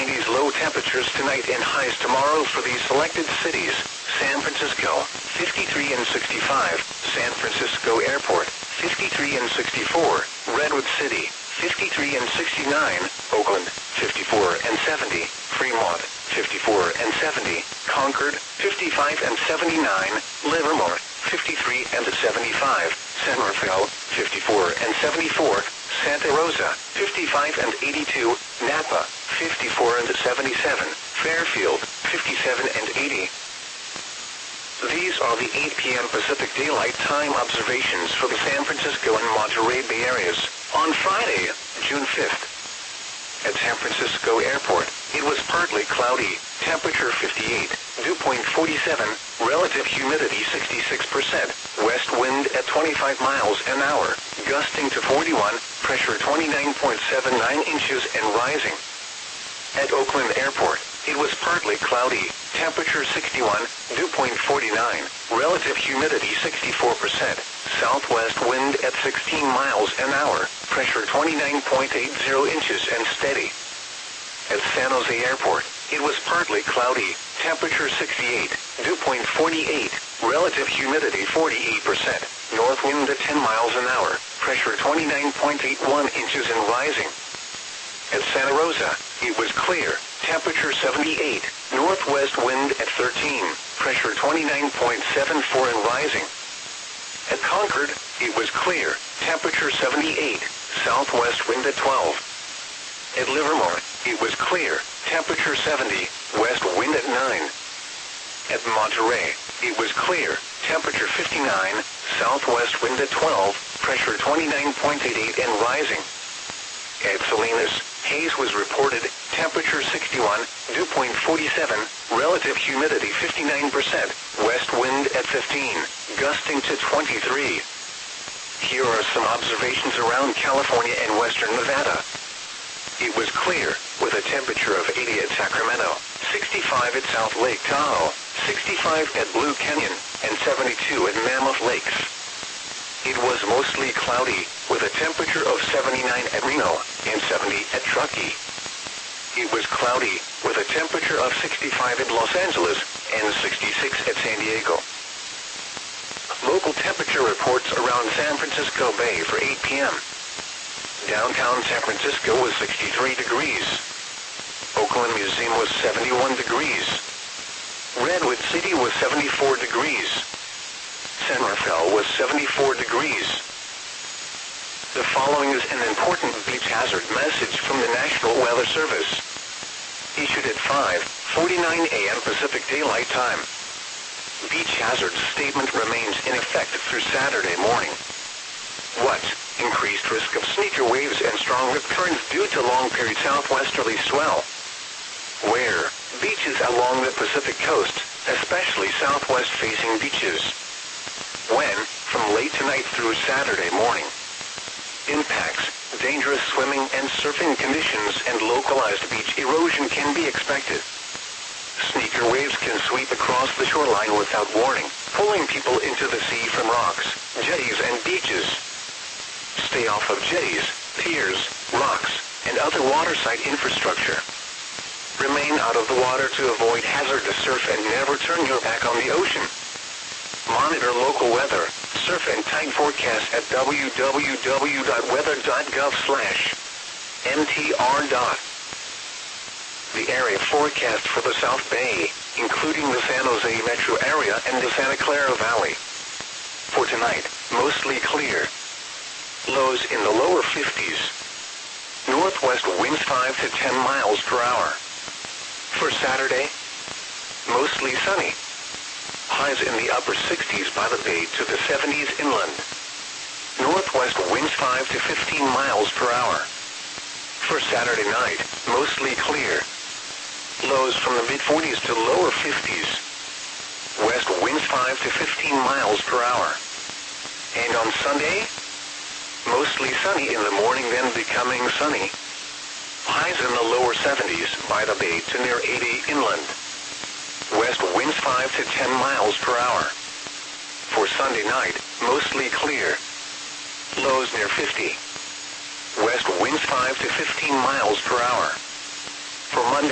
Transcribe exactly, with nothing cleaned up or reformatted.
nineties low temperatures tonight and highs tomorrow for these selected cities: San Francisco, fifty-three and sixty-five, San Francisco Airport, fifty-three and sixty-four, Redwood City, fifty-three and sixty-nine, Oakland, fifty-four and seventy, Fremont, fifty-four and seventy, Concord, fifty-five and seventy-nine, Livermore, fifty-three and seventy-five, San Rafael, fifty-four and seventy-four, Santa Rosa, fifty-five and eighty-two, Napa, fifty-four and seventy-seven, Fairfield, fifty-seven and eighty. These are the eight p m Pacific Daylight Time observations for the San Francisco and Monterey Bay areas on Friday, June fifth. At San Francisco Airport, it was partly cloudy, temperature fifty-eight, dew point forty-seven, relative humidity sixty-six percent, west wind at twenty-five miles an hour, gusting to forty-one, pressure twenty-nine point seven nine inches and rising. At Oakland Airport, it was partly cloudy, temperature sixty-one, dew point forty-nine, relative humidity sixty-four percent, southwest wind at sixteen miles an hour, pressure twenty-nine point eight zero inches and steady. At San Jose Airport, it was partly cloudy, temperature sixty-eight, dew point forty-eight, relative humidity forty-eight percent, north wind at ten miles an hour, pressure twenty-nine point eight one inches and rising. At Santa Rosa, it was clear, temperature seventy-eight, northwest wind at thirteen, pressure twenty-nine point seven four and rising. At Concord, it was clear, temperature seventy-eight, southwest wind at twelve. At Livermore, it was clear, temperature seventy, west wind at nine. At Monterey, it was clear, temperature fifty-nine, southwest wind at twelve, pressure twenty-nine point eight eight and rising. At Salinas, haze was reported, temperature sixty-one, dew point forty-seven, relative humidity fifty-nine percent, west wind at fifteen, gusting to twenty-three. Here are some observations around California and western Nevada. It was clear, with a temperature of eighty at Sacramento, sixty-five at South Lake Tahoe, sixty-five at Blue Canyon, and seventy-two at Mammoth Lakes. It was mostly cloudy, with a temperature of seventy-nine at Reno, and seventy at Truckee. It was cloudy, with a temperature of sixty-five at Los Angeles, and sixty-six at San Diego. Local temperature reports around San Francisco Bay for eight p m Downtown San Francisco was sixty-three degrees. Oakland Museum was seventy-one degrees. Redwood City was seventy-four degrees. San Rafael was seventy-four degrees. The following is an important beach hazard message from the National Weather Service. Issued at five forty-nine a m Pacific Daylight Time. Beach hazard statement remains in effect through Saturday morning. What? Increased risk of sneaker waves and strong rip currents due to long-period southwesterly swell. Where? Beaches along the Pacific coast, especially southwest-facing beaches. When? From late tonight through Saturday morning. Impacts: dangerous swimming and surfing conditions and localized beach erosion can be expected. Sneaker waves can sweep across the shoreline without warning, pulling people into the sea from rocks, jetties and beaches. Stay off of jetties, piers, rocks, and other waterside infrastructure. Remain out of the water to avoid hazardous surf and never turn your back on the ocean. Monitor local weather, surf and tide forecast at w w w dot weather dot gov slash m t r. The area forecast for the South Bay, including the San Jose metro area and the Santa Clara Valley. For tonight, mostly clear. Lows in the lower fifties. Northwest winds five to ten miles per hour. For Saturday, mostly sunny. Highs in the upper sixties by the bay to the seventies inland. Northwest winds five to fifteen miles per hour. For Saturday night, mostly clear. Lows from the mid forties to lower fifties. West winds five to fifteen miles per hour. And on Sunday, mostly sunny in the morning, then becoming sunny. Highs in the lower seventies by the bay to near eighty inland. West winds five to ten miles per hour. For Sunday night, mostly clear. Lows near fifty. West winds five to fifteen miles per hour. For Monday,